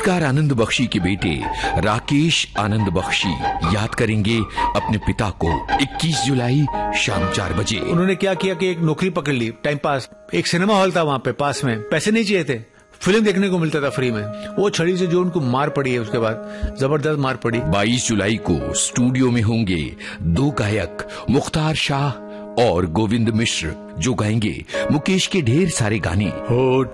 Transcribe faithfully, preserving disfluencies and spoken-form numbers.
संगीतकार आनंद बख्शी के बेटे राकेश आनंद बख्शी याद करेंगे अपने पिता को इक्कीस जुलाई शाम चार बजे। उन्होंने क्या किया कि एक नौकरी पकड़ ली, टाइम पास। एक सिनेमा हॉल था वहां पे पास में, पैसे नहीं चाहिए थे, फिल्म देखने को मिलता था फ्री में। वो छड़ी से जो उनको मार पड़ी है, उसके बाद जबरदस्त मार पड़ी। बाईस जुलाई को स्टूडियो में होंगे दो गायक मुख्तार शाह और गोविंद मिश्र, जो गाएंगे मुकेश के ढेर सारे गाने। होठ